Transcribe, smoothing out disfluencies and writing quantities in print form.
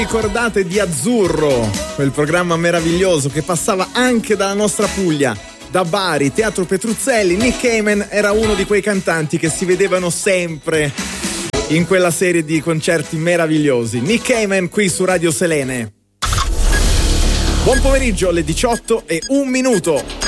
Ricordate di Azzurro, quel programma meraviglioso che passava anche dalla nostra Puglia, da Bari, Teatro Petruzzelli. Nick Kamen era uno di quei cantanti che si vedevano sempre in quella serie di concerti meravigliosi. Nick Kamen qui su Radio Selene. Buon pomeriggio, alle 18:01.